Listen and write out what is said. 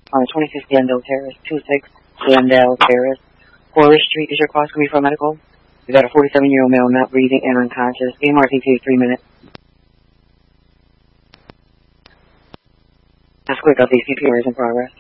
on 26 Glendale Terrace, 26 Glendale Terrace. Forest Street is your call. It's going to be for medical. You got a 47-year-old male not breathing and unconscious. EMRCP 3 minutes. That's quick. I'll see CPR is in progress.